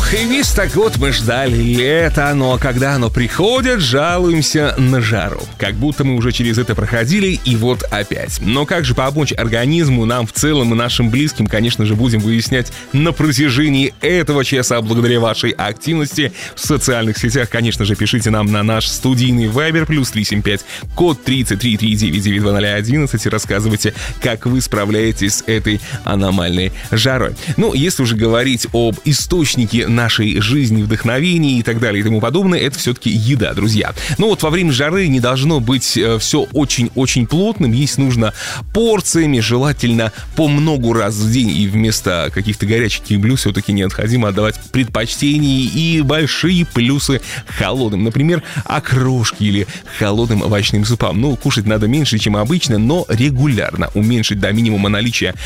И весь так год мы ждали лета, но когда оно приходит, жалуемся на жару. Как будто мы уже через это проходили, и вот опять. Но как же помочь организму, нам в целом и нашим близким, конечно же, будем выяснять на протяжении этого часа, благодаря вашей активности в социальных сетях. Конечно же, пишите нам на наш студийный Viber +375, код 33399011, и рассказывайте, как вы справляетесь с этой аномальной жарой. Ну, если уже говорить об источнике нашей жизни, вдохновения и так далее и тому подобное, это все-таки еда, друзья. Но вот во время жары не должно быть все очень-очень плотным, есть нужно порциями, желательно по многу раз в день, и вместо каких-то горячих блюд все-таки необходимо отдавать предпочтение и большие плюсы холодным, например, окрошки или холодным овощным супам. Ну, кушать надо меньше, чем обычно, но регулярно. Уменьшить до минимума наличие